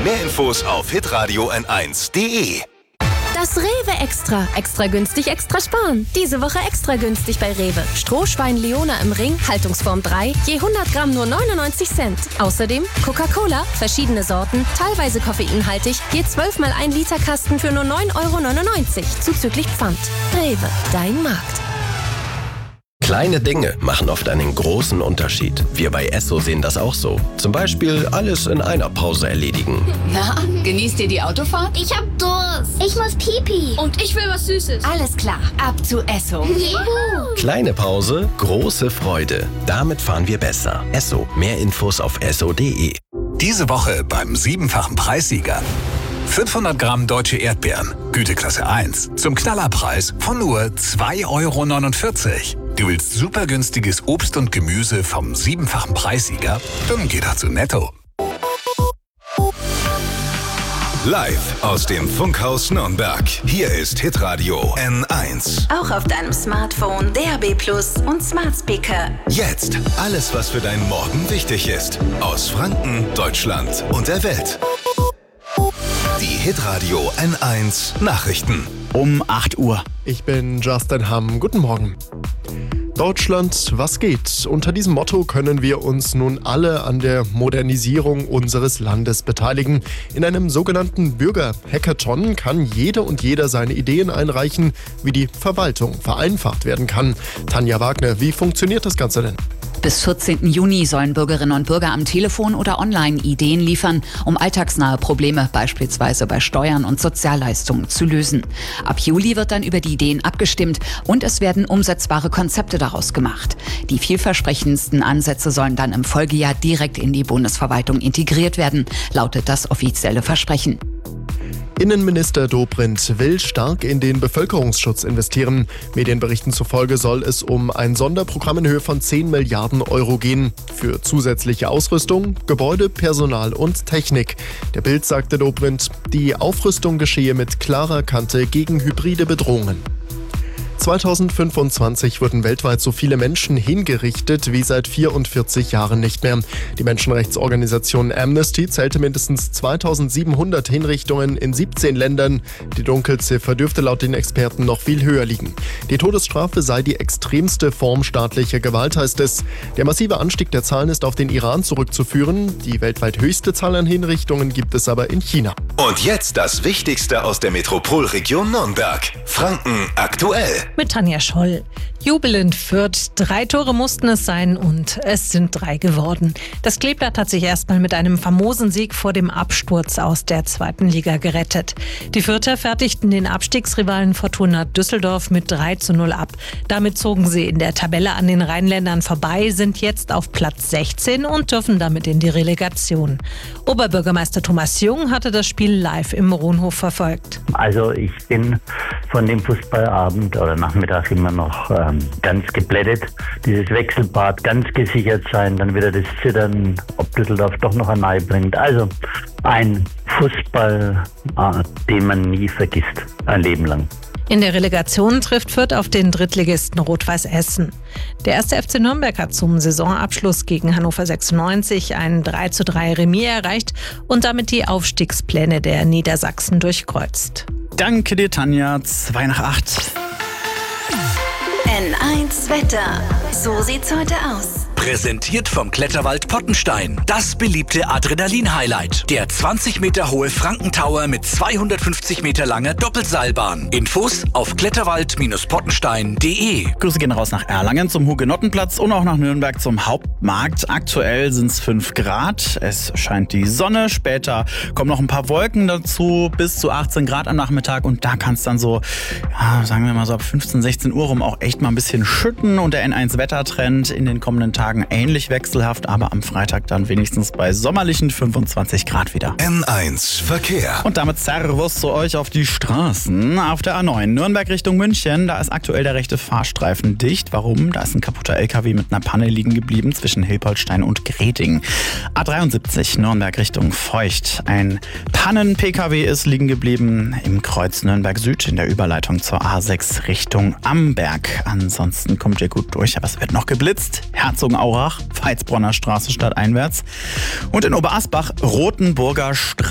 Mehr Infos auf hitradio n1.de. Das Rewe Extra. Extra günstig, extra sparen. Diese Woche extra günstig bei Rewe. Strohschwein Leona im Ring, Haltungsform 3, je 100 Gramm nur 99 Cent. Außerdem Coca-Cola, verschiedene Sorten, teilweise koffeinhaltig, je 12 mal 1 Liter Kasten für nur 9,99 €, zuzüglich Pfand. Rewe, dein Markt. Kleine Dinge machen oft einen großen Unterschied. Wir bei Esso sehen das auch so. Zum Beispiel alles in einer Pause erledigen. Na, genießt ihr die Autofahrt? Ich hab Durst. Ich muss Pipi. Und ich will was Süßes. Alles klar, ab zu Esso. Kleine Pause, große Freude. Damit fahren wir besser. Esso. Mehr Infos auf esso.de. Diese Woche beim 7-fachen Preissieger. 500 Gramm deutsche Erdbeeren, Güteklasse 1, zum Knallerpreis von nur 2,49 €. Du willst super günstiges Obst und Gemüse vom 7-fachen Preissieger? Dann geh doch zu Netto. Live aus dem Funkhaus Nürnberg. Hier ist Hitradio N1. Auch auf deinem Smartphone, DAB+ und Smart Speaker. Jetzt alles, was für deinen Morgen wichtig ist. Aus Franken, Deutschland und der Welt. Die Hitradio N1 Nachrichten. Um 8 Uhr. Ich bin Justin Hamm. Guten Morgen. Deutschland, was geht? Unter diesem Motto können wir uns nun alle an der Modernisierung unseres Landes beteiligen. In einem sogenannten Bürger-Hackathon kann jede und jeder seine Ideen einreichen, wie die Verwaltung vereinfacht werden kann. Tanja Wagner, wie funktioniert das Ganze denn? Bis 14. Juni sollen Bürgerinnen und Bürger am Telefon oder online Ideen liefern, um alltagsnahe Probleme, beispielsweise bei Steuern und Sozialleistungen, zu lösen. Ab Juli wird dann über die Ideen abgestimmt und es werden umsetzbare Konzepte daraus gemacht. Die vielversprechendsten Ansätze sollen dann im Folgejahr direkt in die Bundesverwaltung integriert werden, lautet das offizielle Versprechen. Innenminister Dobrindt will stark in den Bevölkerungsschutz investieren. Medienberichten zufolge soll es um ein Sonderprogramm in Höhe von 10 Milliarden € gehen. Für zusätzliche Ausrüstung, Gebäude, Personal und Technik. Der Bild sagte Dobrindt, die Aufrüstung geschehe mit klarer Kante gegen hybride Bedrohungen. 2025 wurden weltweit so viele Menschen hingerichtet wie seit 44 Jahren nicht mehr. Die Menschenrechtsorganisation Amnesty zählte mindestens 2700 Hinrichtungen in 17 Ländern. Die Dunkelziffer dürfte laut den Experten noch viel höher liegen. Die Todesstrafe sei die extremste Form staatlicher Gewalt, heißt es. Der massive Anstieg der Zahlen ist auf den Iran zurückzuführen. Die weltweit höchste Zahl an Hinrichtungen gibt es aber in China. Und jetzt das Wichtigste aus der Metropolregion Nürnberg. Franken aktuell. Mit Tanja Scholl. Jubel in Fürth. 3 Tore mussten es sein und es sind 3 geworden. Das Kleeblatt hat sich erstmal mit einem famosen Sieg vor dem Absturz aus der 2. Liga gerettet. Die Fürther fertigten den Abstiegsrivalen Fortuna Düsseldorf mit 3:0 ab. Damit zogen sie in der Tabelle an den Rheinländern vorbei, sind jetzt auf Platz 16 und dürfen damit in die Relegation. Oberbürgermeister Thomas Jung hatte das Spiel live im Rohnhof verfolgt. Also ich bin von dem Fußballabend oder Nachmittag immer noch ganz geblättet. Dieses Wechselbad, ganz gesichert sein, dann wieder das Zittern, ob Düsseldorf doch noch ein Ei bringt. Also ein Fußball, den man nie vergisst, ein Leben lang. In der Relegation trifft Fürth auf den Drittligisten Rot-Weiß Essen. Der 1. FC Nürnberg hat zum Saisonabschluss gegen Hannover 96 ein 3:3 Remis erreicht und damit die Aufstiegspläne der Niedersachsen durchkreuzt. Danke dir, Tanja. 7:55. N1 Wetter. So sieht's heute aus. Präsentiert vom Kletterwald Pottenstein. Das beliebte Adrenalin-Highlight. Der 20 Meter hohe Frankentower mit 250 Meter langer Doppelseilbahn. Infos auf kletterwald-pottenstein.de. Grüße gehen raus nach Erlangen zum Hugenottenplatz und auch nach Nürnberg zum Hauptmarkt. Aktuell sind es 5 Grad. Es scheint die Sonne. Später kommen noch ein paar Wolken dazu. Bis zu 18 Grad am Nachmittag. Und da kann es dann so, ja, sagen wir mal so ab 15, 16 Uhr rum auch echt mal ein bisschen schütten. Und der N1-Wettertrend in den kommenden Tagen ähnlich wechselhaft, aber am Freitag dann wenigstens bei sommerlichen 25 Grad wieder. N1 Verkehr. Und damit Servus zu euch auf die Straßen. Auf der A9 Nürnberg Richtung München, da ist aktuell der rechte Fahrstreifen dicht. Warum? Da ist ein kaputter LKW mit einer Panne liegen geblieben zwischen Hilpoltstein und Greting. A73 Nürnberg Richtung Feucht. Ein Pannen-PKW ist liegen geblieben im Kreuz Nürnberg Süd in der Überleitung zur A6 Richtung Amberg. Ansonsten kommt ihr gut durch, aber es wird noch geblitzt. Herzogenaurach, Veitsbronner Straße stadteinwärts. Und in Oberasbach Rotenburger Straße.